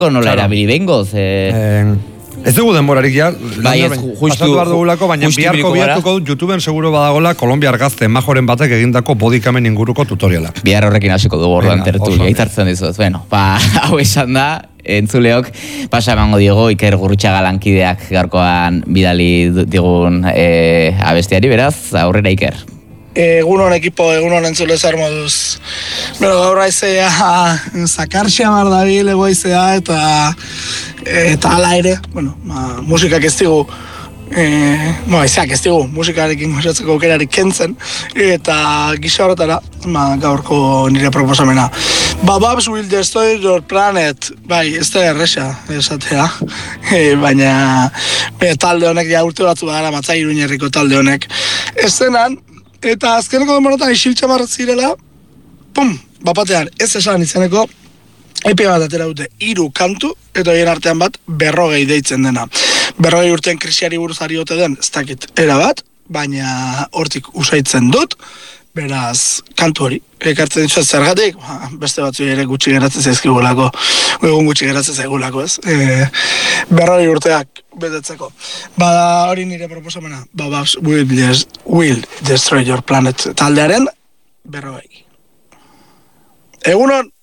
nola erabili behingoz. Ez dugu denborarik ja, pasatu behar dugulako, baina bihartuko dut YouTubeen seguro badagola Kolombiar gazte majoren batek egindako bodikamen inguruko tutoriala. Bihar horrekin hasiko dugu orduan tertulia, hitzartzen dizut. Bueno, hau esan da, entzuleok, pasa emango diego Iker Gurrutxaga lankideak gaurkoan bidali digun abestiari, beraz, aurrera Iker. Egunon ekipo, egunon entzule zer moduz. Bero, gaur aizea zakarxia mardabil egoizea eta ala ere, bueno, musikak ez digu, aizeak ez digu, musikarekin gozatzeko aukerarik kentzen, eta gisa horretara, gaurko nire proposamena. Babs will destroy your planet, bai, ez da erresa, esatea, baina talde honek ja urte batzu gara, Matza Iruñerriko talde honek. Eszenan, eta azkeneko denboretan isiltxamar zirela, bapatean ez esan izeneko, epe bat atera dute 3 kantu, eta horien artean bat 40 deitzen dena. 40 urtean krisiari buruz ari ote den, ez dakit erabat, baina hortik usaitzen dut, beraz, kantu hori. Ekartzen dituzet zergatik, beste batzu ere gutxi geratzen zaizkigulako, egun gutxi geratzen zaigulako, ez? 40 urteak betetzeko. Bada hori nire proposamena, Babs will destroy your planet taldearen 40. Egunon!